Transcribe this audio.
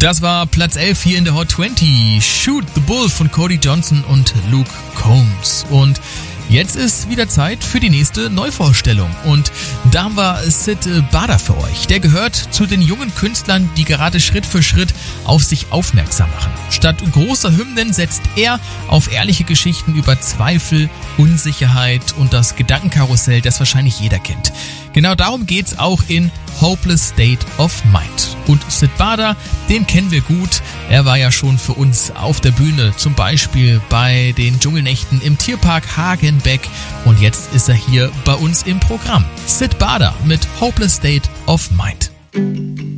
Das war Platz 11 hier in der Hot 20. Shoot the Bull von Cody Johnson und Luke Combs. Und jetzt ist wieder Zeit für die nächste Neuvorstellung. Und da haben wir Syd Barrett für euch. Der gehört zu den jungen Künstlern, die gerade Schritt für Schritt auf sich aufmerksam machen. Statt großer Hymnen setzt er auf ehrliche Geschichten über Zweifel, Unsicherheit und das Gedankenkarussell, das wahrscheinlich jeder kennt. Genau darum geht's auch in Hopeless State of Mind. Und Syd Barrett, den kennen wir gut. Er war ja schon für uns auf der Bühne, zum Beispiel bei den Dschungelnächten im Tierpark Hagenbeck. Und jetzt ist er hier bei uns im Programm. Syd Barrett mit Hopeless State of Mind.